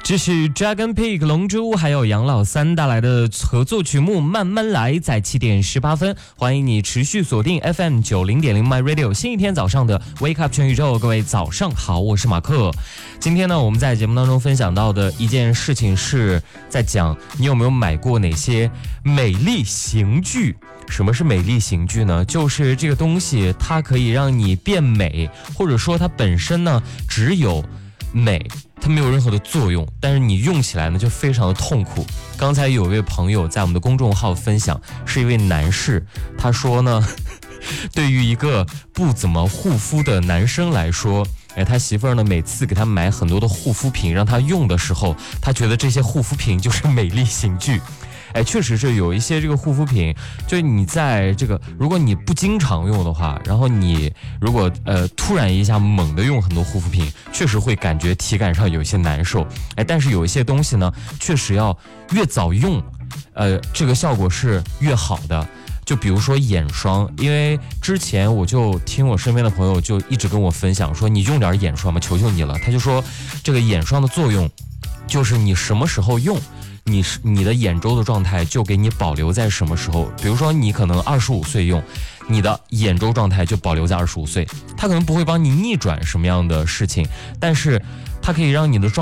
这是 Dragon Peak 龙珠还有杨老三带来的合作曲目《慢慢来》，在7点18分，欢迎你持续锁定 FM 90.0 My Radio， 新一天早上的 Wake Up 全宇宙，各位早上好，我是马克。今天呢，我们在节目当中分享到的一件事情是在讲你有没有买过哪些美丽刑具。什么是美丽刑具呢？就是这个东西它可以让你变美，或者说它本身呢只有美，它没有任何的作用，但是你用起来呢就非常的痛苦。刚才有一位朋友在我们的公众号分享，是一位男士，他说呢对于一个不怎么护肤的男生来说，他媳妇儿呢每次给他买很多的护肤品让他用的时候，他觉得这些护肤品就是美丽刑具。确实是有一些这个护肤品，就你在这个如果你不经常用的话，然后你如果突然一下猛的用很多护肤品，确实会感觉体感上有一些难受。但是有一些东西呢，确实要越早用，这个效果是越好的。就比如说眼霜，因为之前我就听我身边的朋友就一直跟我分享说，你用点眼霜吧，求求你了。他就说这个眼霜的作用就是你什么时候用，你的眼周的状态就给你保留在什么时候。比如说你可能25岁用，你的眼周状态就保留在25岁，它可能不会帮你逆转什么样的事情，但是它可以让你的状